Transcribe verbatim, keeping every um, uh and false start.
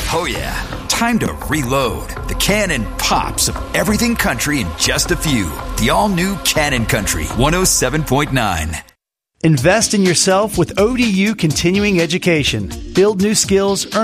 Oh yeah, time to reload. The Cannon pops of everything country in just a few. The all-new Cannon Country one oh seven point nine. Invest in yourself with O D U Continuing Education. Build new skills, earn